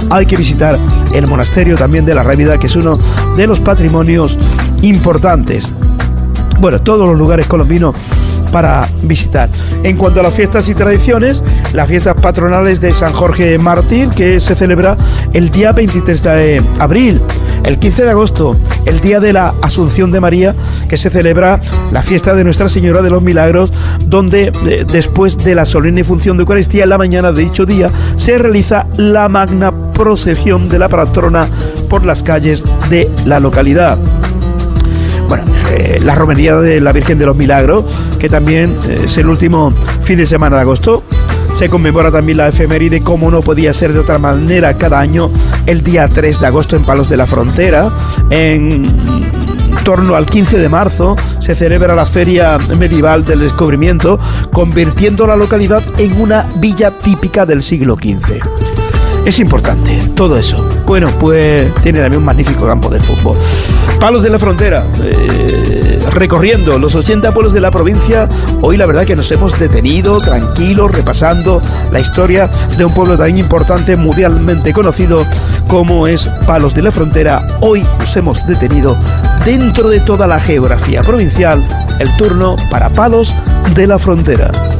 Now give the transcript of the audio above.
hay que visitar el monasterio también de la Rábida, que es uno de los patrimonios importantes. Bueno, todos los lugares colombinos para visitar. En cuanto a las fiestas y tradiciones, las fiestas patronales de San Jorge Mártir, que se celebra el día 23 de abril, el 15 de agosto, el día de la Asunción de María, que se celebra la fiesta de Nuestra Señora de los Milagros, donde después de la solemne función de Eucaristía, en la mañana de dicho día, se realiza la magna procesión de la patrona por las calles de la localidad. Bueno, la romería de la Virgen de los Milagros, que también es el último fin de semana de agosto. Se conmemora también la efeméride, como no podía ser de otra manera, cada año el día 3 de agosto en Palos de la Frontera. En torno al 15 de marzo se celebra la Feria Medieval del Descubrimiento, convirtiendo la localidad en una villa típica del siglo XV. Es importante todo eso. Bueno, pues tiene también un magnífico campo de fútbol. Palos de la Frontera, recorriendo los 80 pueblos de la provincia. Hoy la verdad que nos hemos detenido tranquilos, repasando la historia de un pueblo tan importante, mundialmente conocido como es Palos de la Frontera. Hoy nos hemos detenido dentro de toda la geografía provincial. El turno para Palos de la Frontera.